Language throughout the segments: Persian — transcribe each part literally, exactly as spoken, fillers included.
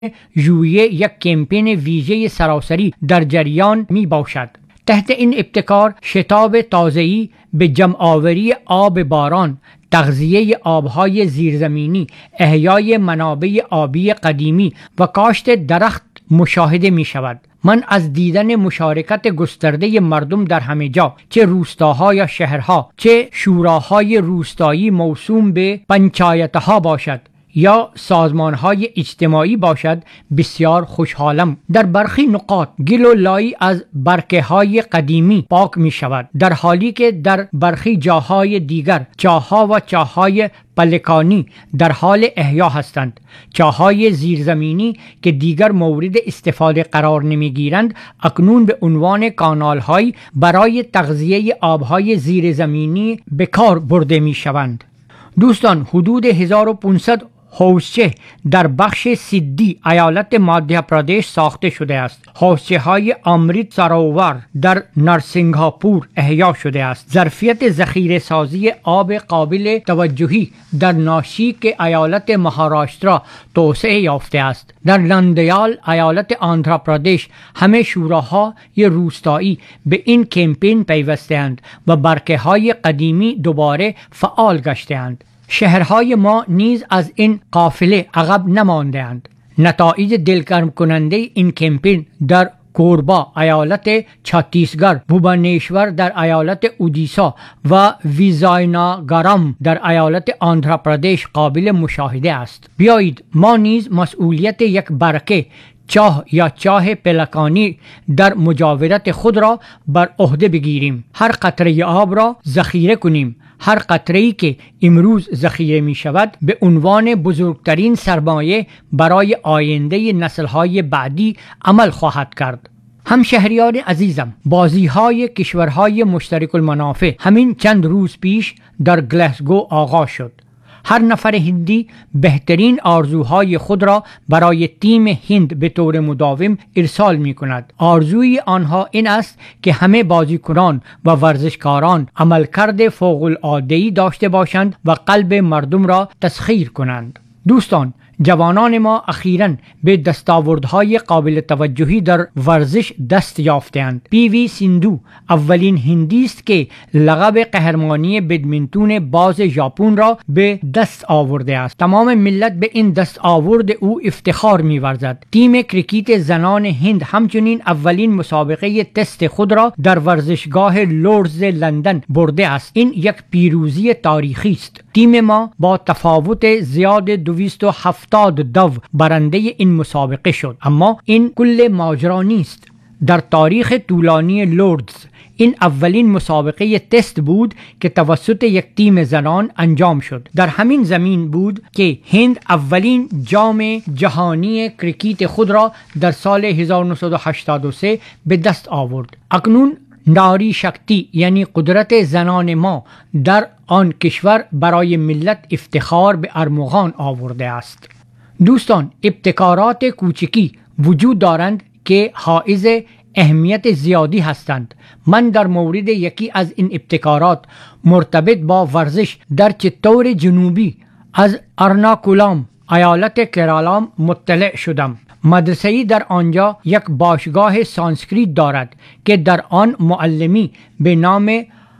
ژوئیه یک کمپین ویژه سراسری در جریان می باشد. تحت این ابتکار شتاب تازه‌ای به جمع‌آوری آب باران، تغذیه آبهای زیرزمینی، احیای منابع آبی قدیمی و کاشت درخت مشاهده می شود. من از دیدن مشارکت گسترده مردم در همه جا، چه روستاها یا شهرها، چه شوراهای روستایی موسوم به پنچایتها باشد یا سازمانهای اجتماعی باشد، بسیار خوشحالم. در برخی نقاط گل و لای از برکه های قدیمی پاک می شود، در حالی که در برخی جاهای دیگر چاهها و چاههای پلکانی در حال احیا هستند. چاههای زیرزمینی که دیگر مورد استفاده قرار نمی گیرند اکنون به عنوان کانال‌های برای تغذیه آبهای زیرزمینی به کار برده می شوند. دوستان، حدود هزار و پانصد حوضچه در بخش سیدی ایالت مادهیا پردیش ساخته شده است. حوضچه های امریت سروور در نرسینگاپور احیا شده است. ظرفیت ذخیره سازی آب قابل توجهی در ناشیک ایالت مهاراشترا توسعه یافته است. در نندیال ایالت آندھرا پردیش همه شوراهای روستایی به این کمپین پیوسته‌اند و برکه های قدیمی دوباره فعال گشته‌اند. شهرهای ما نیز از این قافله عقب نمانده‌اند. نتایج دلگرم کننده این کمپین در کوربا ایالت چھتیسگڑ، بھوبنیشور در ایالت اودیسا و ویزایناگارم در ایالت آندھرا پردیش قابل مشاهده است. بیایید ما نیز مسئولیت یک برکه، چاه یا چاه پلکانی در مجاورت خود را بر عهده بگیریم. هر قطره آب را ذخیره کنیم. هر قطره‌ای که امروز ذخیره می شود به عنوان بزرگترین سرمایه برای آینده نسل‌های بعدی عمل خواهد کرد. همشهریان عزیزم، بازی‌های کشورهای مشترک المنافع همین چند روز پیش در گلاسگو آغاز شد. هر نفر هندی بهترین آرزوهای خود را برای تیم هند به طور مداوم ارسال می کند. آرزوی آنها این است که همه بازیکنان و ورزشکاران عملکرد فوق‌العاده‌ای داشته باشند و قلب مردم را تسخیر کنند. دوستان، جوانان ما اخیراً به دستاوردهای قابل توجهی در ورزش دست یافته‌اند. پی وی سیندو اولین هندی است که لقب قهرمانی بدمینتون باز ژاپن را به دست آورده است. تمام ملت به این دستاورد او افتخار می‌ورزد. تیم کریکت زنان هند همچنین اولین مسابقه تست خود را در ورزشگاه لوردز لندن برده است. این یک پیروزی تاریخی است. تیم ما با تفاوت زیاد دویست و هفتاد دو برنده این مسابقه شد. اما این کل ماجرا نیست. در تاریخ طولانی لوردز این اولین مسابقه تست بود که توسط یک تیم زنان انجام شد. در همین زمین بود که هند اولین جام جهانی کریکت خود را در سال هزار و نهصد و هشتاد و سه به دست آورد. اکنون ناری شکتی یعنی قدرت زنان ما در آن کشور برای ملت افتخار به ارمغان آورده است. دوستان، ابتکارات کوچکی وجود دارند که حائز اهمیت زیادی هستند. من در مورد یکی از این ابتکارات مرتبط با ورزش در چتور جنوبی از ارناکولام ایالت کرالا مطلع شدم. مدرسه‌ای در آنجا یک باشگاه سانسکریت دارد که در آن معلمی به نام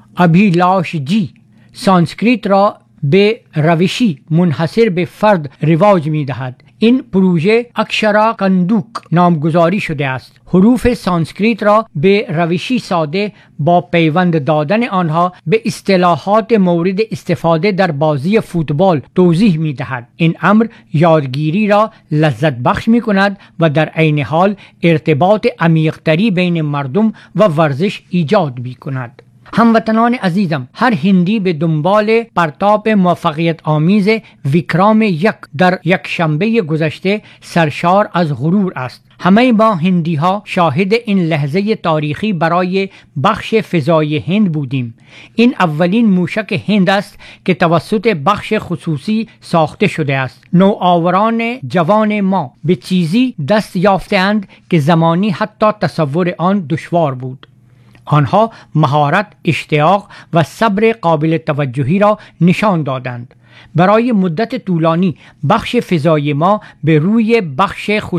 ابھیلاش جی سانسکریت را به روشی منحصر به فرد رواج می دهد. این پروژه اکشرا کندوک نامگذاری شده است. حروف سانسکریت را به روشی ساده با پیوند دادن آنها به اصطلاحات مورد استفاده در بازی فوتبال توضیح می دهد. این امر یادگیری را لذت بخش می کند و در عین حال ارتباط عمیق‌تری بین مردم و ورزش ایجاد می کند. هموطنان عزیزم، هر هندی به دنبال پرتاب موفقیت آمیز ویکرام یک در یک شنبه گذشته سرشار از غرور است. همه ما هندی ها شاهد این لحظه تاریخی برای بخش فضای هند بودیم. این اولین موشک هند است که توسط بخش خصوصی ساخته شده است. نوآوران جوان ما به چیزی دست یافته‌اند که زمانی حتی تصور آن دشوار بود. آنها مهارت، اشتیاق و صبر قابل توجهی را نشان دادند. برای مدت طولانی بخش فضای ما به روی بخش